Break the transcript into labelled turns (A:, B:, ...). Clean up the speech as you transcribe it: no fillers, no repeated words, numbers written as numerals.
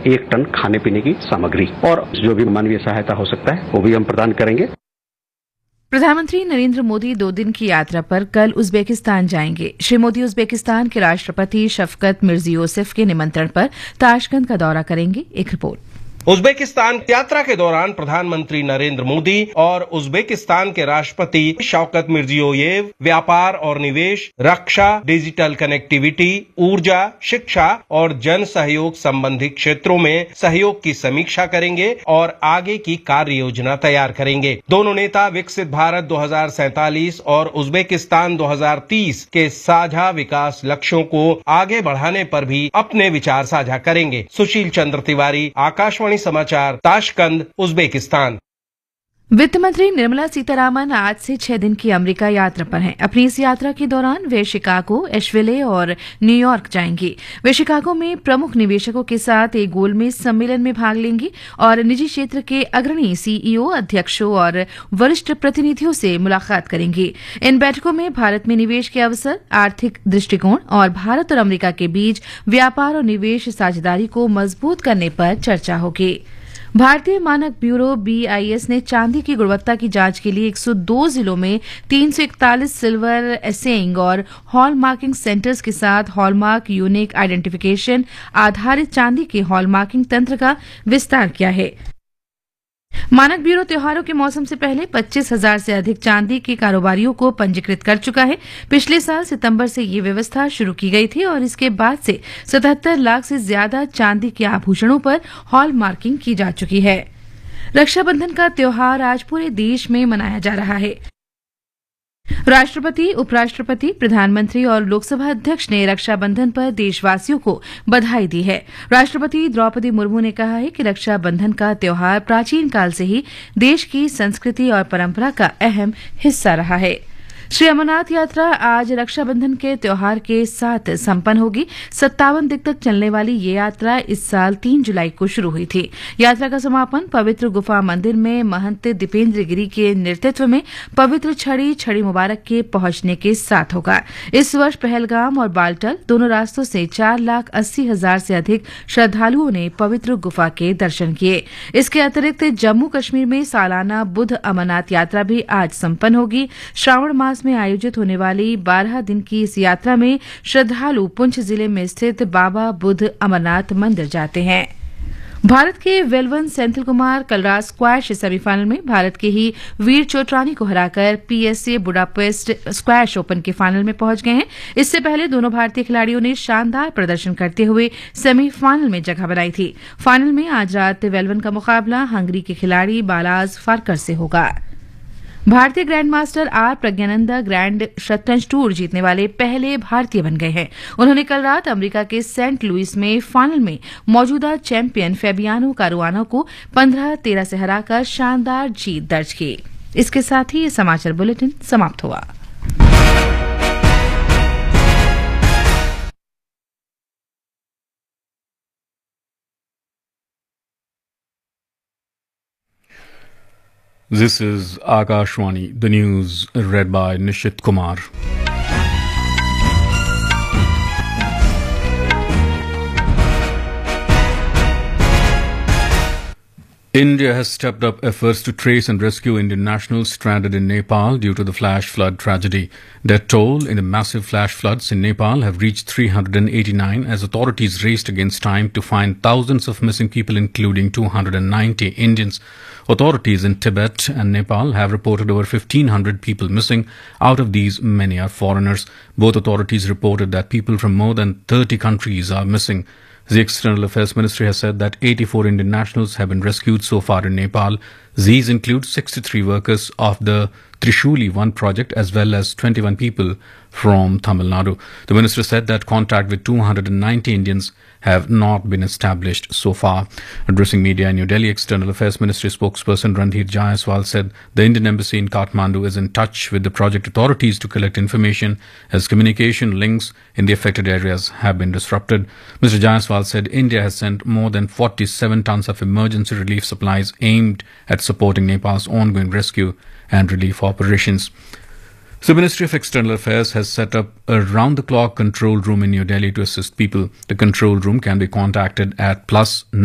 A: 1 ton खाने पीने की सामग्री और जो भी मानवीय सहायता हो सकता है वो भी हम प्रदान करेंगे।
B: प्रधानमंत्री नरेंद्र मोदी 2 दिन की यात्रा पर कल उज्बेकिस्तान जाएंगे। श्री मोदी उज्बेकिस्तान के राष्ट्रपति शफकत मिर्जियोसेफ के निमंत्रण पर ताशकंद का दौरा करेंगे। एक रिपोर्ट।
C: उज्बेकिस्तान यात्रा के दौरान प्रधानमंत्री नरेंद्र मोदी और उज्बेकिस्तान के राष्ट्रपति शौकत मिर्जियोयेव व्यापार और निवेश, रक्षा, डिजिटल कनेक्टिविटी, ऊर्जा, शिक्षा और जन सहयोग संबंधी क्षेत्रों में सहयोग की समीक्षा करेंगे और आगे की कार्य योजना तैयार करेंगे। दोनों नेता विकसित भारत 2047 और उज्बेकिस्तान 2030 के साझा विकास लक्ष्यों को आगे बढ़ाने पर भी अपने विचार साझा करेंगे। सुशील चंद्र तिवारी, आकाशवाणी समाचार, ताशकंद, उज्बेकिस्तान।
B: वित्त मंत्री निर्मला सीतारामन आज से 6 दिन की अमेरिका यात्रा पर हैं। अपनी इस यात्रा के दौरान वे शिकागो, एशविले और न्यूयॉर्क जाएंगी। वे शिकागो में प्रमुख निवेशकों के साथ एक गोलमेज सम्मेलन में भाग लेंगी और निजी क्षेत्र के अग्रणी सीईओ, अध्यक्षों और वरिष्ठ प्रतिनिधियों से मुलाकात करेंगी। इन बैठकों में भारत में निवेश के अवसर, आर्थिक दृष्टिकोण और भारत और अमेरिका के बीच व्यापार और निवेश साझेदारी को मजबूत करने पर चर्चा होगी। भारतीय मानक ब्यूरो बीआईएस ने चांदी की गुणवत्ता की जांच के लिए 102 जिलों में 341 सिल्वर एसेइंग और हॉलमार्किंग सेंटर्स के साथ हॉलमार्क यूनिक आइडेंटिफिकेशन आधारित चांदी के हॉलमार्किंग तंत्र का विस्तार किया है। मानक ब्यूरो त्योहारों के मौसम से पहले 25,000 से अधिक चांदी के कारोबारियों को पंजीकृत कर चुका है। पिछले साल सितंबर से ये व्यवस्था शुरू की गई थी और इसके बाद से 77 लाख से ज्यादा चांदी के आभूषणों पर हॉल मार्किंग की जा चुकी है। रक्षाबंधन का त्योहार आज पूरे देश में मनाया जा रहा है। राष्ट्रपति, उपराष्ट्रपति, प्रधानमंत्री और लोकसभा अध्यक्ष ने रक्षाबंधन पर देशवासियों को बधाई दी है। राष्ट्रपति द्रौपदी मुर्मू ने कहा है कि रक्षाबंधन का त्योहार प्राचीन काल से ही देश की संस्कृति और परंपरा का अहम हिस्सा रहा है। श्री अमरनाथ यात्रा आज रक्षाबंधन के त्योहार के साथ संपन्न होगी। 57 दिन तक चलने वाली ये यात्रा इस साल 3 जुलाई को शुरू हुई थी। यात्रा का समापन पवित्र गुफा मंदिर में महंत दीपेंद्र गिरी के नेतृत्व में पवित्र छड़ी मुबारक के पहुंचने के साथ होगा। इस वर्ष पहलगाम और बालटल दोनों रास्तों से 4,80,000 से अधिक श्रद्धालुओं ने पवित्र गुफा के दर्शन किए। इसके अतिरिक्त जम्मू कश्मीर में सालाना बुद्ध अमरनाथ यात्रा भी आज संपन्न होगी। श्रावण मास में आयोजित होने वाली 12 दिन की इस यात्रा में श्रद्धालु पुंछ जिले में स्थित बाबा बुद्ध अमरनाथ मंदिर जाते हैं। भारत के वेलवन सेंथिल कुमार कल रात स्क्वैश सेमीफाइनल में भारत के ही वीर चोटरानी को हराकर पीएसए बुडापेस्ट स्क्वैश ओपन के फाइनल में पहुंच गए हैं। इससे पहले दोनों भारतीय खिलाड़ियों ने शानदार प्रदर्शन करते हुए सेमीफाइनल में जगह बनाई थी। फाइनल में आज रात वेलवन का मुकाबला हंगरी के खिलाड़ी बालाज फारकर से होगा। भारतीय grand master are Praggnanandhaa grand शतरंज टूर जीतने वाले पहले भारतीय बन गए हैं। उन्होंने कल रात अमेरिका के सेंट लुइस में फाइनल में मौजूदा चैंपियन फेबियानो कारुआनो को 15-13 से हराकर शानदार जीत दर्ज की। इसके साथ ही ये समाचार बुलेटिन समाप्त हुआ।
D: This is Akashwani, the news read by Nishit Kumar. India has stepped up efforts to trace and rescue Indian nationals stranded in Nepal due to the flash flood tragedy. Death toll in the massive flash floods in Nepal have reached 389 as authorities raced against time to find thousands of missing people, including 290 Indians. Authorities in Tibet and Nepal have reported over 1,500 people missing. Out of these, many are foreigners. Both authorities reported that people from more than 30 countries are missing. The External Affairs Ministry has said that 84 Indian nationals have been rescued so far in Nepal. These include 63 workers of the Trishuli 1 project as well as 21 people from Tamil Nadu. The minister said that contact with 290 Indians have not been established so far. Addressing media in New Delhi, External Affairs Ministry spokesperson Randhir Jaiswal said the Indian Embassy in Kathmandu is in touch with the project authorities to collect information as communication links in the affected areas have been disrupted. Mr. Jaiswal said India has sent more than 47 tons of emergency relief supplies aimed at supporting Nepal's ongoing rescue and relief operations. The Ministry of External Affairs has set up a round-the-clock control room in New Delhi to assist people. The control room can be contacted at +9